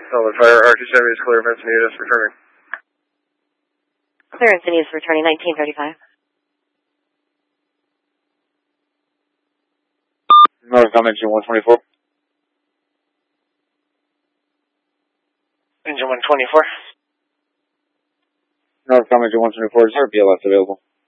Solid Fire, R270 is clear, Encinitas returning. Clear Encinitas returning, 1935. Northcom engine 124. Engine 124. Northcom engine 124, is there BLS available?